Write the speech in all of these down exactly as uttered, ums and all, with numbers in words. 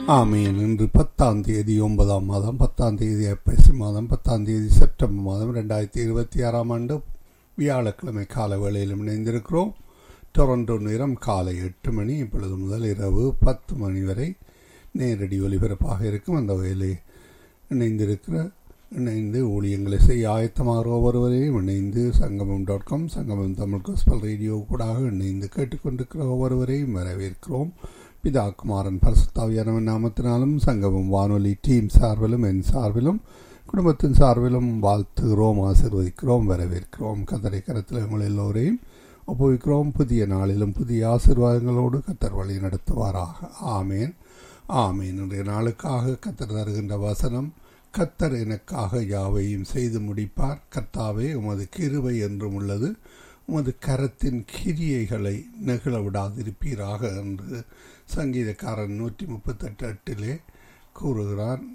ஆமீன். இன்று பத்தாம் தேதி ஒன்பதாம் மாதம் பத்தாம் தேதி ஐப்பசி மாதம் பத்தாம் தேதி செப்டம்பர் மாதம் ரெண்டாயிரத்தி இருபத்தி ஆறாம் ஆண்டு வியாழக்கிழமை கால வேளையிலும் இணைந்திருக்கிறோம். டொரண்டோ நேரம் காலை எட்டு மணி இப்பொழுது முதல் இரவு பத்து மணி வரை நேரடி ஒலிபரப்பாக இருக்கும். அந்த வகையிலே இணைந்திருக்கிற இணைந்து ஊழியங்களை செய்ய ஆயத்தமாக ஒவ்வொருவரையும் இணைந்து சங்கமம் டாட் காம் சங்கமம் தமிழ் கோஸ்பல் ரேடியோ கூடாக இணைந்து கேட்டுக்கொண்டிருக்கிற ஒவ்வொருவரையும் வரவேற்கிறோம். பிதா குமாரன் பரிசுத்தாவியானவன் நாமத்தினாலும் சங்கமம் வானொலி டீம் சார்பிலும் என் சார்பிலும் குடும்பத்தின் சார்பிலும் வாழ்த்துகிறோம், ஆசீர்வதிக்கிறோம், வரவேற்கிறோம். கத்தரை கரத்தில் உங்கள் எல்லோரையும் ஒப்புவிக்கிறோம். புதிய நாளிலும் புதிய ஆசீர்வாதங்களோடு கத்தர் வழி நடத்துவாராக. ஆமேன் ஆமேன். இன்றைய நாளுக்காக கத்தர் தருகின்ற வசனம், கத்தர் எனக்காக யாவையும் செய்து முடிப்பார், கர்த்தாவே உமது கிருபை என்றும் உள்ளது, உமது கரத்தின் கிரியைகளை நெகிழ விடாதிருப்பீராக என்று சங்கீதக்காரன் நூற்றி முப்பத்தெட்டு எட்டிலே கூறுகிறான்.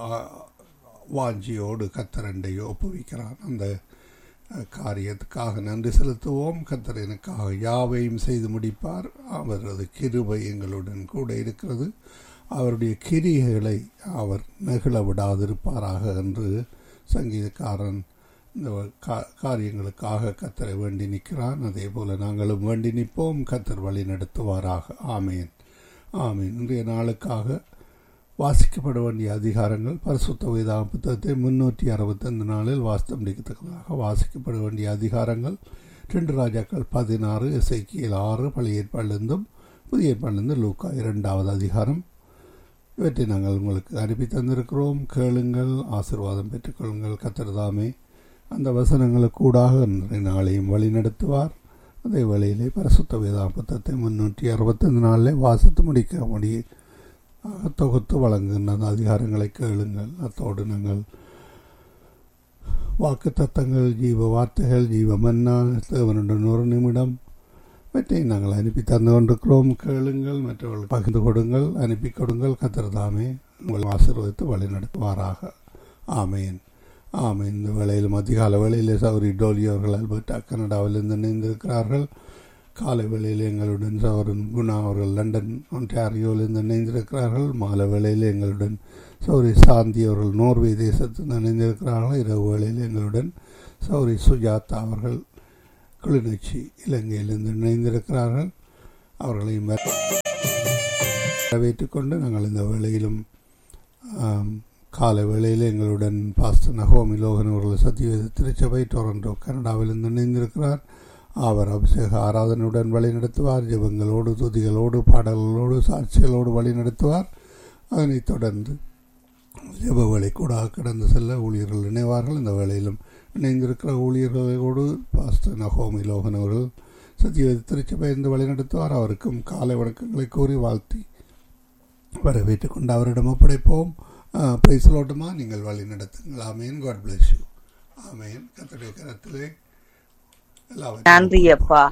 வாஞ்சியோடு கத்தரண்டை ஒப்புவிக்கிறான். அந்த காரியத்துக்காக நன்றி செலுத்துவோம். கத்தர் எனக்காக யாவையும் செய்து முடிப்பார், அவரது கிருபை எங்களுடன் கூட இருக்கிறது, அவருடைய கிரியைகளை அவர் நெகிழ விடாதிருப்பாராக என்று சங்கீதக்காரன் இந்த காரியங்களுக்காக கத்தரை வேண்டி நிற்கிறான். அதே போல நாங்களும் வேண்டி நிற்போம். கத்தர் வழி நடத்துவாராக. ஆமேன் ஆமீன். இன்றைய நாளுக்காக வாசிக்கப்பட வேண்டிய அதிகாரங்கள், பரிசுத்த வேதாகம புத்தகத்தை முன்னூற்றி அறுபத்தைந்து நாளில் வாசித்து முடிக்கத்தக்கதாக வாசிக்கப்பட வேண்டிய அதிகாரங்கள் ரெண்டு ராஜாக்கள் பதினாறு, எசேக்கியேல் ஆறு, பழைய ஏற்பாடிலிருந்தும் புதிய ஏற்பாடிலிருந்து லூக்கா இரண்டாவது அதிகாரம். இவற்றை நாங்கள் உங்களுக்கு அனுப்பி தந்திருக்கிறோம். கேளுங்கள், ஆசீர்வாதம் பெற்றுக்கொள்ளுங்கள். கத்தர் தாமே அந்த வசனங்களுக்கு கூடாக இன்றைய நாளையும் வழி நடத்துவார். அதே வேளையிலே பரிசுத்த வேதாகம புத்தகத்தை முன்னூற்றி அறுபத்தைந்து நாளிலே வாசித்து முடிக்க முடிய தொகுத்து வழங்குகின்ற அந்த அதிகாரங்களை கேளுங்கள். அத்தோடு நாங்கள் வாக்கு தத்தங்கள், ஜீவ வார்த்தைகள், ஜீவ மன்னா, தேவனுடன் ஒரு நிமிடம் இவற்றை நாங்கள் அனுப்பி தந்து கொண்டிருக்கிறோம். கேளுங்கள், மற்றவர்கள் பகிர்ந்து கொடுங்கள், அனுப்பி கொடுங்கள். கத்தர் தாமே உங்களை ஆசீர்வதித்து வழி நடத்துவாராக. ஆமேன் ஆமேன். இந்த வேளையிலும் அதிகால வேளையிலே சௌரி டோலி அவர்கள் அல்பர்டா கனடாவிலிருந்து இணைந்திருக்கிறார்கள். காலை வேளையில் எங்களுடன் சௌரன் குணா அவர்கள் லண்டன் ஒன்டாரியோவிலிருந்து இணைந்திருக்கிறார்கள். மாலை வேளையில் எங்களுடன் சௌரி சாந்தி அவர்கள் நோர்வே தேசத்தில் இணைந்திருக்கிறார்கள். இரவு வேளையில் எங்களுடன் சௌரி சுஜாதா அவர்கள் கிளிநொச்சி இலங்கையிலிருந்து இணைந்திருக்கிறார்கள். அவர்களையும் வரவேற்றுக் கொண்டு நாங்கள் இந்த வேளையிலும் காலை வேளையில் எங்களுடன் பாஸ்டர் நகோமி லோகன் அவர்கள் சத்தியவேத திருச்சபை டொரண்டோ கனடாவிலிருந்து இணைந்திருக்கிறார். அவர் அபிஷேக ஆராதனையுடன் வழி நடத்துவார். ஜெபங்களோடு, துதிகளோடு, பாடல்களோடு, சாட்சிகளோடு வழி நடத்துவார். அதனைத் தொடர்ந்து ஜெப வேலை கூட கடந்து செல்ல ஊழியர்கள் இணைவார்கள். இந்த வேளையிலும் இணைந்திருக்கிற ஊழியர்களோடு பாஸ்டர் நகோமி லோகன் அவர்கள் சத்தியவேத திருச்சபை இருந்து வழி நடத்துவார். அவருக்கும் காலை வணக்கங்களை கூறி வாழ்த்தி வரவேற்றுக் கொண்டு அவரிடம் ஒப்படைப்போம். பிரைஸ்லோட்டமா நீங்கள் வழி நடத்துங்கள். ஆமேன். God bless you. ஆமேன். கர்த்தருடைய கரத்திலே நன்றி அப்பா.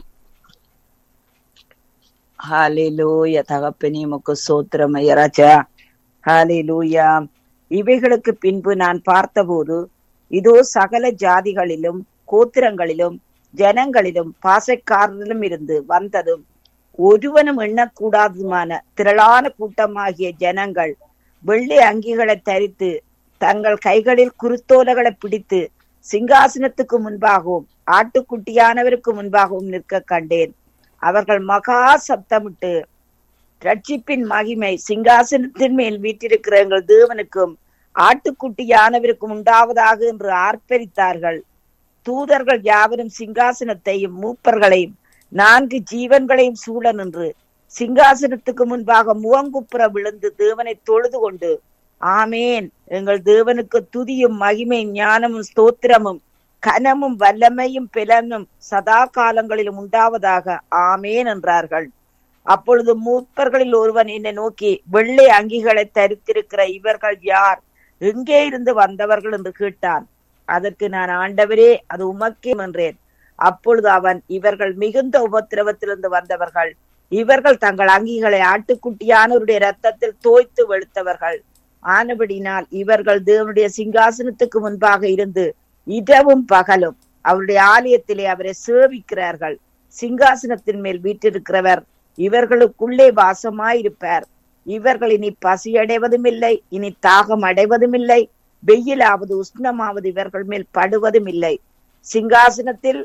ஹல்லேலூயா. தகப்பனே உமக்கு ஸ்தோத்திரம் ஐயா ராஜா. ஹல்லேலூயா. இவைகளுக்கு பின்பு நான் பார்த்தபோது இதோ சகல ஜாதிகளிலும் கோத்திரங்களிலும் ஜனங்களிலும் பாசைக்காரரிலும் இருந்து வந்ததும் ஒருவனும் எண்ணக்கூடாதுமான திரளான கூட்டமாகிய ஜனங்கள் வெள்ளை அங்கிகளை தரித்து தங்கள் கைகளில் குருத்தோலைகளை பிடித்து சிங்காசனத்துக்கு முன்பாகவும் ஆட்டுக்குட்டியானவருக்கு முன்பாகவும் நிற்க கண்டேன். அவர்கள் மகா சப்தமிட்டு, ரட்சிப்பின் மகிமை சிங்காசனத்தின் மேல் வீற்றிருக்கிற எங்கள் தேவனுக்கும் ஆட்டுக்குட்டியானவருக்கும் உண்டாவதாக என்று ஆர்ப்பரித்தார்கள். தூதர்கள் யாவரும் சிங்காசனத்தையும் மூப்பர்களையும் நான்கு ஜீவன்களையும் சூழ நின்று சிங்காசனத்துக்கு முன்பாக முகங்குப்புற விழுந்து தேவனை தொழுது கொண்டு, ஆமேன், எங்கள் தேவனுக்கு துதியும் மகிமை ஞானமும் ஸ்தோத்திரமும் கனமும் வல்லமையும் பெலனும் சதா காலங்களிலும் உண்டாவதாக, ஆமேன் என்றார்கள். அப்பொழுது மூப்பர்களில் ஒருவன் என்னை நோக்கி, வெள்ளை அங்கிகளை தரித்திருக்கிற இவர்கள் யார், எங்கே இருந்து வந்தவர்கள் என்று கேட்டான். அதற்கு நான், ஆண்டவரே, அது உமக்கே என்றேன். அப்பொழுது அவன், இவர்கள் மிகுந்த உபத்திரவத்திலிருந்து வந்தவர்கள், இவர்கள் தங்கள் அங்கிகளை ஆட்டுக்குட்டியானவருடைய இரத்தத்தில் தோய்த்து வெளுத்தவர்கள் ஆனபடினால் இவர்கள் தேவனுடைய சிங்காசனத்துக்கு முன்பாக இருந்து இரவும் பகலும் அவருடைய ஆலயத்திலே அவரை சேவிக்கிறார்கள். சிங்காசனத்தின் மேல் வீற்றிருக்கிறவர் இவர்களுக்குள்ளே வாசமாயிருப்பார். இவர்கள் இனி பசியடைவதும் இல்லை, இனி தாகம் அடைவதும் இல்லை, வெயிலாவது உஷ்ணமாவது இவர்கள் மேல் படுவதும் இல்லை. சிங்காசனத்தில்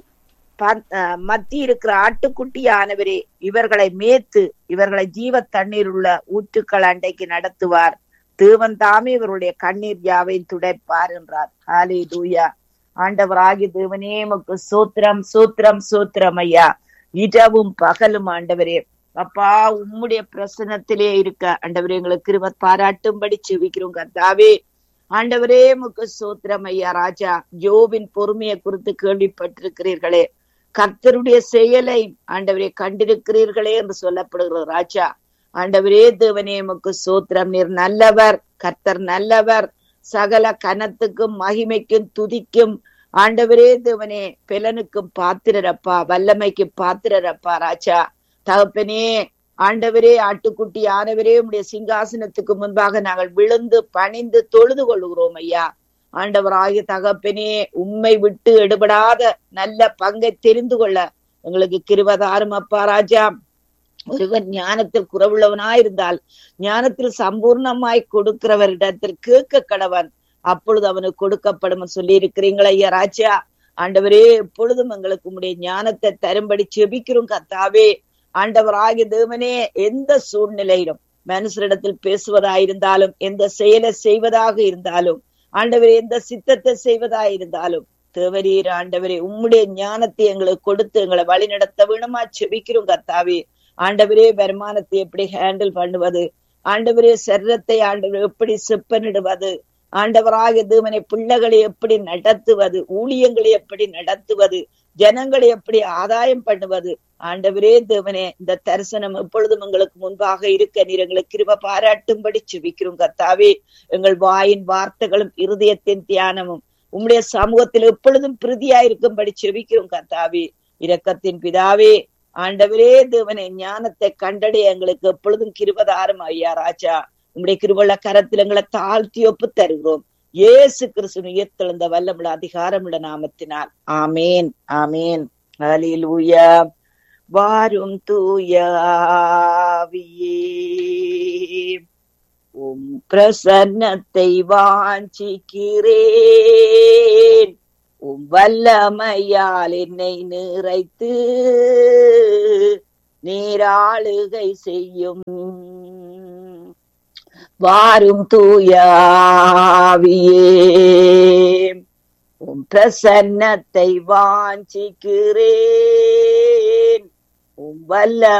மத்தி இருக்கிற ஆட்டுக்குட்டியானவரே இவர்களை மேத்து இவர்களை ஜீவ தண்ணீர் உள்ள ஊற்றுக்கள் அண்டைக்கு நடத்துவார். தேவன் தாமே இவருடைய கண்ணீர் யாவையும் துடைப்பார் என்றார். ஹல்லேலூயா. ஆண்டவராகிய தேவனே உமக்கு சோத்திரம் சோத்திரம் சோத்திரம் ஐயா. இரவும் பகலும் ஆண்டவரே அப்பா உம்முடைய பிரசன்னத்திலே இருக்க ஆண்டவரே எங்களுக்கு கிருபை பாராட்டும்படி செபிக்கிறோம் கர்த்தாவே. ஆண்டவரே உமக்கு சோத்திரம் ஐயா. ராஜா, யோபின் பொறுமையை குறித்து கேள்விப்பட்டிருக்கிறீர்களே, கர்த்தருடைய செயலை ஆண்டவரே கண்டிருக்கிறீர்களே என்று சொல்லப்படுகிறது. ராஜா, ஆண்டவரே தேவனே உமக்கு சோத்திரம். நீர் நல்லவர், கர்த்தர் நல்லவர். சகல கனத்துக்கும் மகிமைக்கும் துதிக்கும் ஆண்டவரே தேவனே பெலனுக்கும் பாத்திரரப்பா, வல்லமைக்கு பாத்திரரப்பா. ராஜா தகப்பனே, ஆண்டவரே ஆட்டுக்குட்டி ஆனவரே உம்முடைய சிங்காசனத்துக்கு முன்பாக நாங்கள் விழுந்து பணிந்து தொழுது கொள்கிறோம் ஐயா. ஆண்டவராகிய தகப்பனே, உம்மை விட்டு எடுபடாத நல்ல பங்கை தெரிந்து கொள்ள எங்களுக்கு கிருபதாரும் அப்பா. ராஜா, ஒருவன் ஞானத்தில் குறைவுள்ளவனாயிருந்தால் ஞானத்தில் சம்பூர்ணமாய் கொடுக்கிறவரிடத்தில் கேட்க கடவன், அப்பொழுது அவனுக்கு கொடுக்கப்படும் சொல்லி இருக்கிறீங்களா ஐயா. ராஜா, ஆண்டவரே எப்பொழுதும் எங்களுக்கு உம்முடைய ஞானத்தை தரும்படி செபிக்கிறோம் கர்த்தாவே. ஆண்டவராகிய தேவனே, எந்த சூழ்நிலையிலும் மனுஷரிடத்தில் பேசுவதாயிருந்தாலும், எந்த செயலை செய்வதாக இருந்தாலும், ஆண்டவரே எந்த சித்தத்தை செய்வதாக இருந்தாலும் தேவரீர் ஆண்டவரே உம்முடைய ஞானத்தை எங்களுக்கு கொடுத்து எங்களை வழி நடத்த வேணுமா செபிக்கிறோம் கர்த்தாவே. ஆண்டவரே வருமானத்தை எப்படி ஹேண்டில் பண்ணுவது, ஆண்டவரே சரீரத்தை ஆண்டவர் எப்படி செப்பனிடுவது, ஆண்டவராகிய தேவனை பிள்ளைகளை எப்படி நடத்துவது, ஊழியங்களை எப்படி நடத்துவது, ஜனங்களை எப்படி ஆதாயம் பண்ணுவது. ஆண்டவரே தேவனே, இந்த தரிசனம் எப்பொழுதும் எங்களுக்கு முன்பாக இருக்க நீர் எங்களுக்கு கிருபை பாராட்டும்படி செபிக்கிறோம் கர்த்தாவே. எங்கள் வாயின் வார்த்தைகளும் இருதயத்தின் தியானமும் உம்முடைய சமூகத்தில் எப்பொழுதும் பிரீதியா இருக்கும்படி செபிக்கிறோம் கர்த்தாவே. இரக்கத்தின் பிதாவே, ஆண்டவரே தேவனே, ஞானத்தை கண்டடைய எங்களுக்கு எப்பொழுதும் கிருபதாரும் ஐயா. ராஜா, உம்முடைய கிருபையுள்ள கரத்தில் எங்களை தாழ்த்தி ஒப்பு தருகிறோம். இயேசு கிறிஸ்துவின் உயிர்த்தெழுந்த வல்லமுள்ள அதிகாரமுள்ள நாமத்தினால் ஆமேன் ஆமேன். ஹல்லேலூயா. வாரும் தூய ஆவியே, உம் பிரசன்னத்தை வாஞ்சிக்கிறேன், உம் வல்லமையால் என்னை நிறைத்து நீராளுகை செய்யும். வாரும் தூய ஆவியே, உம் பிரசன்னத்தை வாஞ்சிக்கிறேன், உம் வல்ல